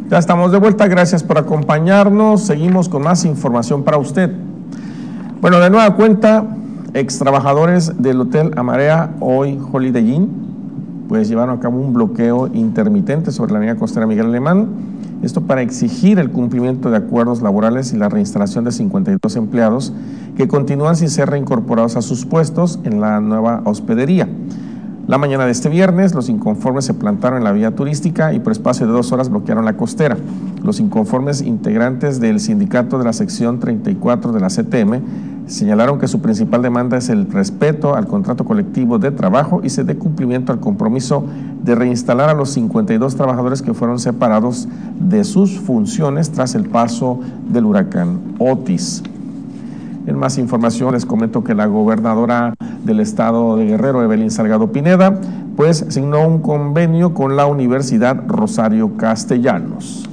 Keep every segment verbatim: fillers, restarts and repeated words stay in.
Ya estamos de vuelta, gracias por acompañarnos. Seguimos con más información para usted. Bueno, de nueva cuenta, ex trabajadores del Hotel Amarea, hoy Holiday Inn, pues llevaron a cabo un bloqueo intermitente sobre la avenida costera Miguel Alemán. Esto para exigir el cumplimiento de acuerdos laborales y la reinstalación de cincuenta y dos empleados que continúan sin ser reincorporados a sus puestos en la nueva hospedería. La mañana de este viernes, los inconformes se plantaron en la vía turística y por espacio de dos horas bloquearon la costera. Los inconformes integrantes del sindicato de la sección treinta y cuatro de la C T M señalaron que su principal demanda es el respeto al contrato colectivo de trabajo y se dé cumplimiento al compromiso de reinstalar a los cincuenta y dos trabajadores que fueron separados de sus funciones tras el paso del huracán Otis. En más información les comento que la gobernadora del estado de Guerrero, Evelyn Salgado Pineda, pues signó un convenio con la Universidad Rosario Castellanos.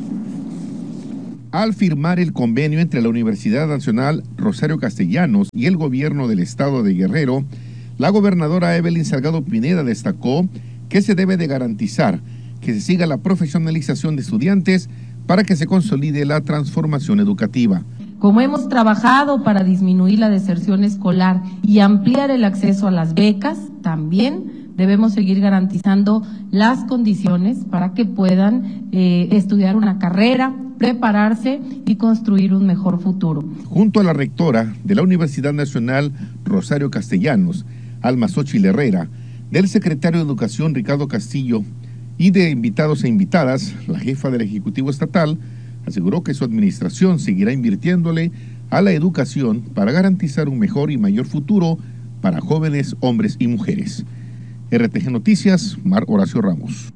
Al firmar el convenio entre la Universidad Nacional Rosario Castellanos y el gobierno del estado de Guerrero, la gobernadora Evelyn Salgado Pineda destacó que se debe de garantizar que se siga la profesionalización de estudiantes para que se consolide la transformación educativa. Como hemos trabajado para disminuir la deserción escolar y ampliar el acceso a las becas, también debemos seguir garantizando las condiciones para que puedan eh, estudiar una carrera, prepararse y construir un mejor futuro. Junto a la rectora de la Universidad Nacional Rosario Castellanos, Alma Xóchitl Herrera, del secretario de Educación Ricardo Castillo y de invitados e invitadas, la jefa del Ejecutivo Estatal aseguró que su administración seguirá invirtiéndole a la educación para garantizar un mejor y mayor futuro para jóvenes, hombres y mujeres. R T G Noticias, Mar Horacio Ramos.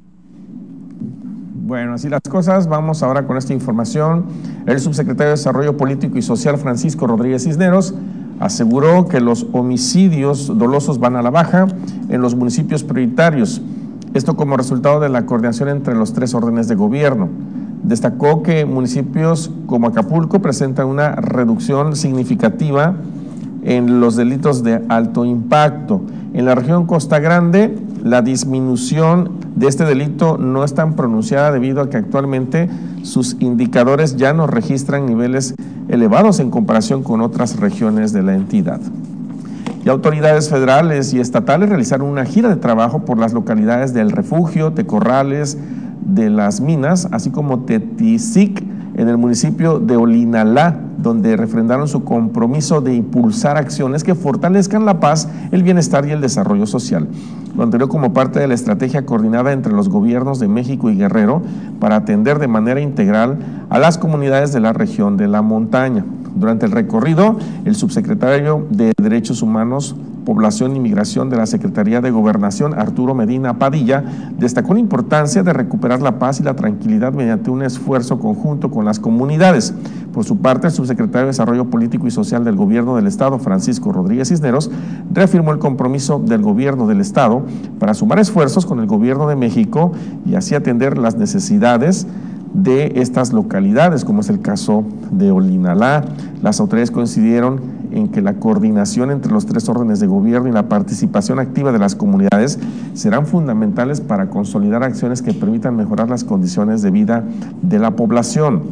Bueno, así las cosas, vamos ahora con esta información. El subsecretario de Desarrollo Político y Social, Francisco Rodríguez Cisneros, aseguró que los homicidios dolosos van a la baja en los municipios prioritarios. Esto como resultado de la coordinación entre los tres órdenes de gobierno. Destacó que municipios como Acapulco presentan una reducción significativa en los delitos de alto impacto. En la región Costa Grande, la disminución de este delito no es tan pronunciada debido a que actualmente sus indicadores ya no registran niveles elevados en comparación con otras regiones de la entidad. Y autoridades federales y estatales realizaron una gira de trabajo por las localidades del Refugio, Tecorrales, de las Minas, así como Tetisic, en el municipio de Olinalá, donde refrendaron su compromiso de impulsar acciones que fortalezcan la paz, el bienestar y el desarrollo social. Lo anterior como parte de la estrategia coordinada entre los gobiernos de México y Guerrero para atender de manera integral a las comunidades de la región de la montaña. Durante el recorrido, el subsecretario de Derechos Humanos, Población y Migración de la Secretaría de Gobernación, Arturo Medina Padilla, destacó la importancia de recuperar la paz y la tranquilidad mediante un esfuerzo conjunto con las comunidades. Por su parte, el subsecretario de Desarrollo Político y Social del Gobierno del Estado, Francisco Rodríguez Cisneros, reafirmó el compromiso del Gobierno del Estado para sumar esfuerzos con el Gobierno de México y así atender las necesidades de estas localidades, como es el caso de Olinalá. Las autoridades coincidieron en que la coordinación entre los tres órdenes de gobierno y la participación activa de las comunidades serán fundamentales para consolidar acciones que permitan mejorar las condiciones de vida de la población.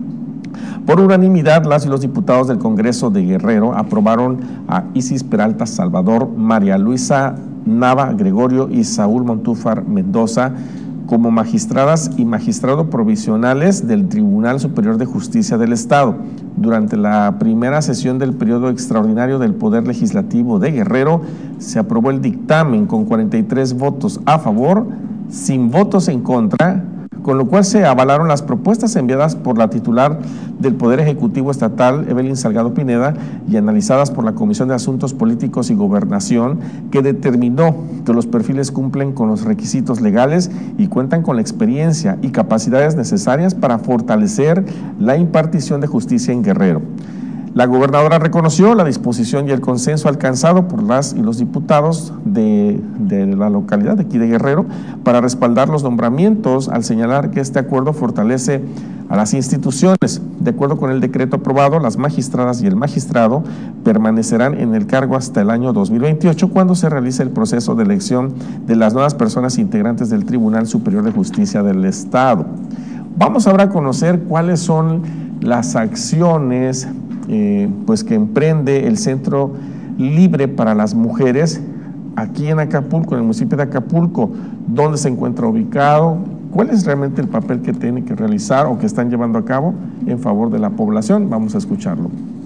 Por unanimidad, las y los diputados del Congreso de Guerrero aprobaron a Isis Peralta Salvador, María Luisa Nava Gregorio y Saúl Montúfar Mendoza como magistradas y magistrados provisionales del Tribunal Superior de Justicia del Estado. Durante la primera sesión del periodo extraordinario del Poder Legislativo de Guerrero, se aprobó el dictamen con cuarenta y tres votos a favor, sin votos en contra, con lo cual se avalaron las propuestas enviadas por la titular del Poder Ejecutivo Estatal, Evelyn Salgado Pineda, y analizadas por la Comisión de Asuntos Políticos y Gobernación, que determinó que los perfiles cumplen con los requisitos legales y cuentan con la experiencia y capacidades necesarias para fortalecer la impartición de justicia en Guerrero. La gobernadora reconoció la disposición y el consenso alcanzado por las y los diputados de, de la localidad de aquí de Guerrero para respaldar los nombramientos, al señalar que este acuerdo fortalece a las instituciones. De acuerdo con el decreto aprobado, las magistradas y el magistrado permanecerán en el cargo hasta el año dos mil veintiocho, cuando se realice el proceso de elección de las nuevas personas integrantes del Tribunal Superior de Justicia del Estado. Vamos ahora a conocer cuáles son las acciones eh, pues que emprende el Centro Libre para las Mujeres aquí en Acapulco, en el municipio de Acapulco. ¿Dónde se encuentra ubicado? ¿Cuál es realmente el papel que tiene que realizar o que están llevando a cabo en favor de la población? Vamos a escucharlo.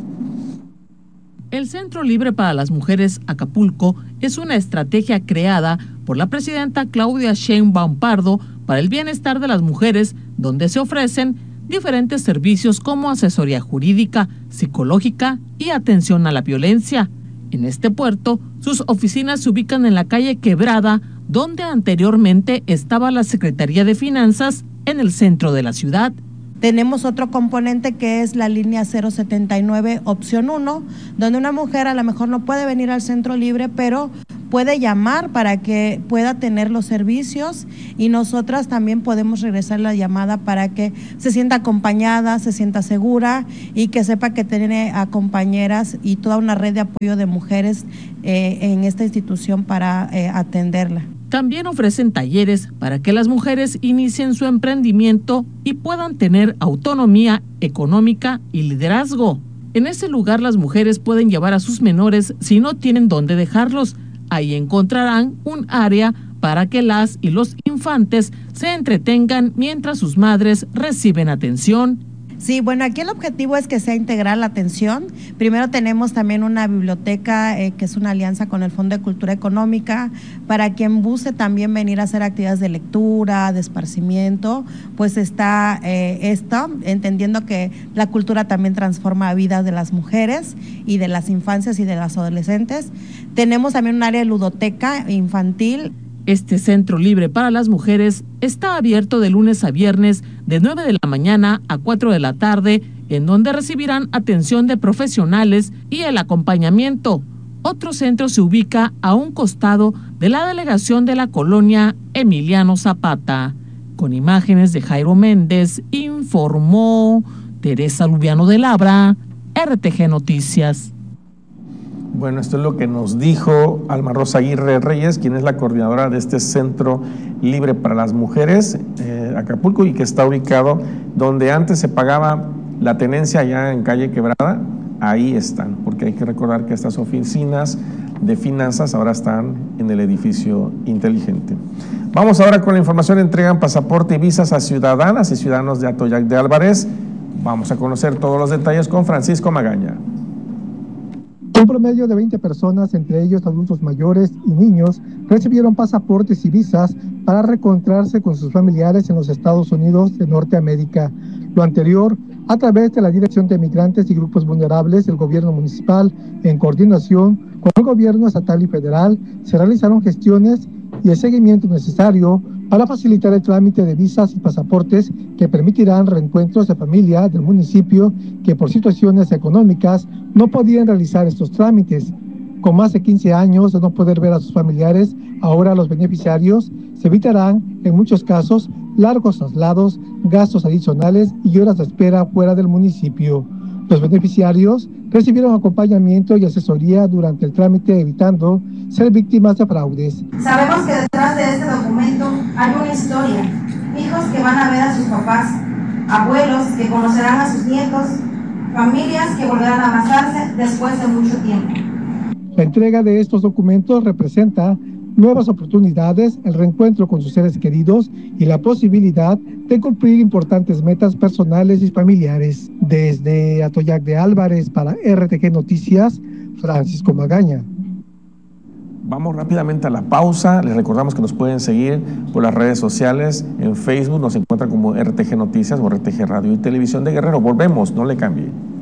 El Centro Libre para las Mujeres Acapulco es una estrategia creada por la presidenta Claudia Sheinbaum Pardo para el bienestar de las mujeres, donde se ofrecen diferentes servicios como asesoría jurídica, psicológica y atención a la violencia. En este puerto, sus oficinas se ubican en la calle Quebrada, donde anteriormente estaba la Secretaría de Finanzas en el centro de la ciudad. Tenemos otro componente que es la línea cero setenta y nueve opción uno, donde una mujer a lo mejor no puede venir al Centro Libre, pero puede llamar para que pueda tener los servicios, y nosotras también podemos regresar la llamada para que se sienta acompañada, se sienta segura y que sepa que tiene a compañeras y toda una red de apoyo de mujeres eh, en esta institución para eh, atenderla. También ofrecen talleres para que las mujeres inicien su emprendimiento y puedan tener autonomía económica y liderazgo. En ese lugar las mujeres pueden llevar a sus menores si no tienen dónde dejarlos. Ahí encontrarán un área para que las y los infantes se entretengan mientras sus madres reciben atención. Sí, bueno, aquí el objetivo es que sea integral la atención. Primero tenemos también una biblioteca eh, que es una alianza con el Fondo de Cultura Económica, para quien busque también venir a hacer actividades de lectura, de esparcimiento, pues está eh, esto, entendiendo que la cultura también transforma vidas de las mujeres y de las infancias y de las adolescentes. Tenemos también un área de ludoteca infantil. Este Centro Libre para las Mujeres está abierto de lunes a viernes de nueve de la mañana a cuatro de la tarde, en donde recibirán atención de profesionales y el acompañamiento. Otro centro se ubica a un costado de la delegación de la colonia Emiliano Zapata. Con imágenes de Jairo Méndez, informó Teresa Lubiano de Labra, R T G Noticias. Bueno, esto es lo que nos dijo Alma Rosa Aguirre Reyes, quien es la coordinadora de este Centro Libre para las Mujeres, eh, Acapulco, y que está ubicado donde antes se pagaba la tenencia allá en calle Quebrada. Ahí están, porque hay que recordar que estas oficinas de finanzas ahora están en el edificio inteligente. Vamos ahora con la información. Entregan pasaporte y visas a ciudadanas y ciudadanos de Atoyac de Álvarez. Vamos a conocer todos los detalles con Francisco Magaña. Un promedio de veinte personas, entre ellos adultos mayores y niños, recibieron pasaportes y visas para reencontrarse con sus familiares en los Estados Unidos de Norteamérica. Lo anterior, a través de la Dirección de Migrantes y Grupos Vulnerables del Gobierno Municipal, en coordinación con el Gobierno Estatal y Federal, se realizaron gestiones y el seguimiento necesario para facilitar el trámite de visas y pasaportes que permitirán reencuentros de familia del municipio que por situaciones económicas no podían realizar estos trámites. Con más de quince años de no poder ver a sus familiares, ahora los beneficiarios se evitarán, en muchos casos, largos traslados, gastos adicionales y horas de espera fuera del municipio. Los beneficiarios recibieron acompañamiento y asesoría durante el trámite, evitando ser víctimas de fraudes. Sabemos que detrás de este documento hay una historia, hijos que van a ver a sus papás, abuelos que conocerán a sus nietos, familias que volverán a abrazarse después de mucho tiempo. La entrega de estos documentos representa nuevas oportunidades, el reencuentro con sus seres queridos y la posibilidad de cumplir importantes metas personales y familiares. Desde Atoyac de Álvarez para R T G Noticias, Francisco Magaña. Vamos rápidamente a la pausa. Les recordamos que nos pueden seguir por las redes sociales. En Facebook nos encuentran como R T G Noticias o R T G Radio y Televisión de Guerrero. Volvemos, no le cambie.